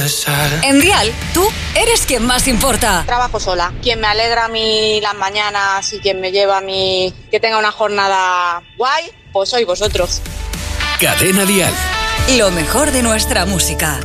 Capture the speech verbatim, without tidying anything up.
En Dial, tú eres quien más importa. Trabajo sola. Quien me alegra a mí las mañanas y quien me lleva a mí que tenga una jornada guay, pues sois vosotros. Cadena Dial. Lo mejor de nuestra música.